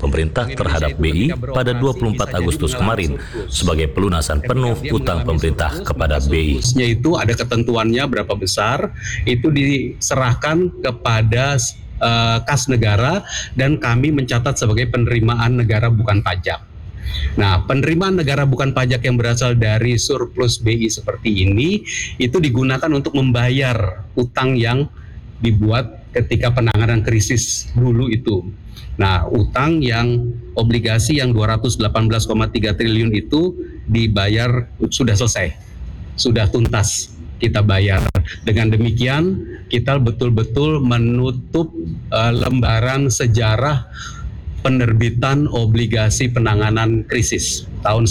pemerintah terhadap BI pada 24 Agustus kemarin sebagai pelunasan penuh utang pemerintah kepada BI. Itu ada ketentuannya berapa besar, itu diserahkan kepada kas negara dan kami mencatat sebagai penerimaan negara bukan pajak. Nah, penerimaan negara bukan pajak yang berasal dari surplus BI seperti ini itu digunakan untuk membayar utang yang dibuat ketika penanganan krisis dulu itu. Nah, utang yang obligasi yang 218,3 triliun itu dibayar sudah selesai, sudah tuntas kita bayar. Dengan demikian kita betul-betul menutup lembaran sejarah penerbitan obligasi penanganan krisis tahun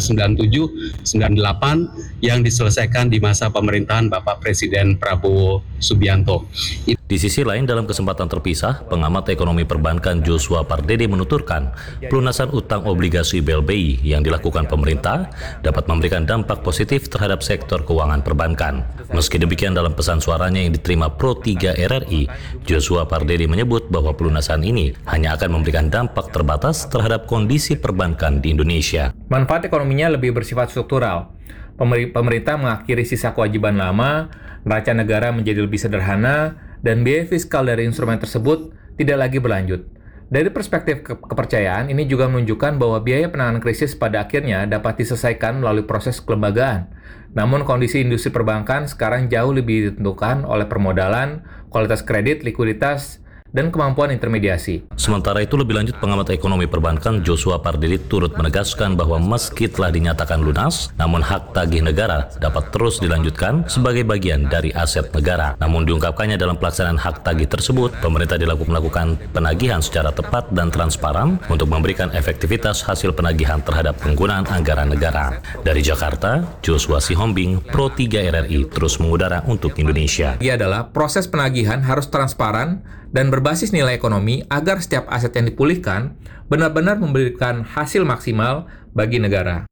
1997-98 yang diselesaikan di masa pemerintahan Bapak Presiden Prabowo Subianto. Di sisi lain, dalam kesempatan terpisah, pengamat ekonomi perbankan Joshua Pardede menuturkan pelunasan utang obligasi BLBI yang dilakukan pemerintah dapat memberikan dampak positif terhadap sektor keuangan perbankan. Meski demikian, dalam pesan suaranya yang diterima Pro 3 RRI, Joshua Pardede menyebut bahwa pelunasan ini hanya akan memberikan dampak terbatas terhadap kondisi perbankan di Indonesia. Manfaat ekonominya lebih bersifat struktural. Pemerintah mengakhiri sisa kewajiban lama, neraca negara menjadi lebih sederhana, dan biaya fiskal dari instrumen tersebut tidak lagi berlanjut. Dari perspektif kepercayaan, ini juga menunjukkan bahwa biaya penanganan krisis pada akhirnya dapat diselesaikan melalui proses kelembagaan. Namun kondisi industri perbankan sekarang jauh lebih ditentukan oleh permodalan, kualitas kredit, likuiditas, dan kemampuan intermediasi. Sementara itu, lebih lanjut, pengamat ekonomi perbankan Joshua Pardede turut menegaskan bahwa meski telah dinyatakan lunas, namun hak tagih negara dapat terus dilanjutkan sebagai bagian dari aset negara. Namun diungkapkannya dalam pelaksanaan hak tagih tersebut, pemerintah melakukan penagihan secara tepat dan transparan untuk memberikan efektivitas hasil penagihan terhadap penggunaan anggaran negara. Dari Jakarta, Joshua Sihombing, Pro 3 RRI terus mengudara untuk Indonesia. Ini adalah proses penagihan harus transparan dan berbasis nilai ekonomi agar setiap aset yang dipulihkan benar-benar memberikan hasil maksimal bagi negara.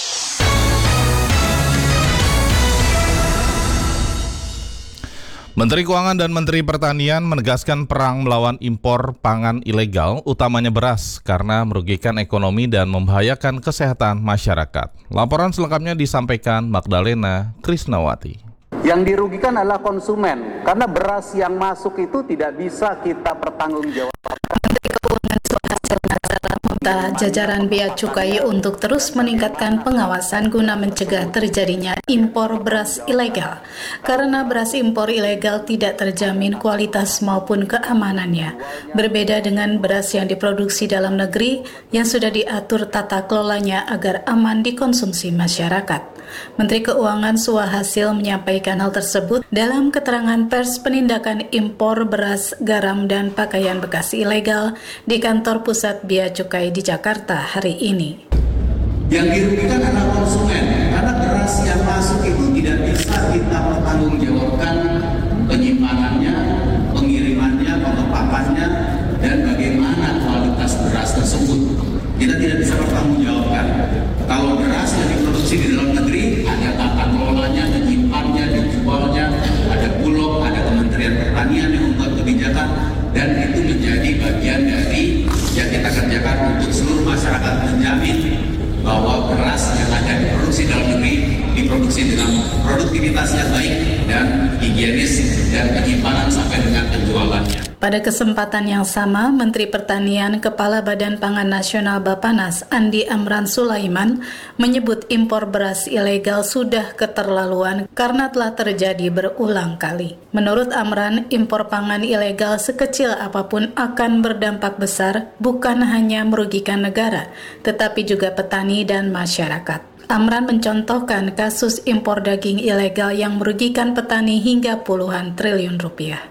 Menteri Keuangan dan Menteri Pertanian menegaskan perang melawan impor pangan ilegal, utamanya beras, karena merugikan ekonomi dan membahayakan kesehatan masyarakat. Laporan selengkapnya disampaikan Magdalena Krisnawati. Yang dirugikan adalah konsumen, karena beras yang masuk itu tidak bisa kita pertanggungjawabkan. Menteri Keuangan Suhasil Nazara meminta jajaran Bea Cukai untuk terus meningkatkan pengawasan guna mencegah terjadinya impor beras ilegal. Karena beras impor ilegal tidak terjamin kualitas maupun keamanannya. Berbeda dengan beras yang diproduksi dalam negeri yang sudah diatur tata kelolanya agar aman dikonsumsi masyarakat. Menteri Keuangan Suhasil menyampaikan hal tersebut dalam keterangan pers penindakan impor beras, garam, dan pakaian bekas ilegal di kantor pusat Bea Cukai di Jakarta hari ini. Yang dirugikan adalah konsumen, karena beras yang masuk itu tidak bisa kita pertanggungjawabkan penyimpanannya, pengirimannya, pengepakannya, dan bagaimana kualitas beras tersebut. Kita tidak bisa pertanggungjawabkan. Kalau beras yang diproduksi di dalam negeri, ada tata kelolanya, menyimpannya, dijualnya, ada Bulog, ada Kementerian Pertanian yang membuat kebijakan, dan itu menjadi bagian dari yang kita kerjakan untuk seluruh masyarakat menjamin bahwa beras yang ada diproduksi dalam negeri diproduksi dengan produktivitas yang baik dan higienis dan penyimpanan sampai dengan penjualannya. Pada kesempatan yang sama, Menteri Pertanian Kepala Badan Pangan Nasional Bappenas Andi Amran Sulaiman menyebut impor beras ilegal sudah keterlaluan karena telah terjadi berulang kali. Menurut Amran, impor pangan ilegal sekecil apapun akan berdampak besar, bukan hanya merugikan negara, tetapi juga petani dan masyarakat. Amran mencontohkan kasus impor daging ilegal yang merugikan petani hingga puluhan triliun rupiah.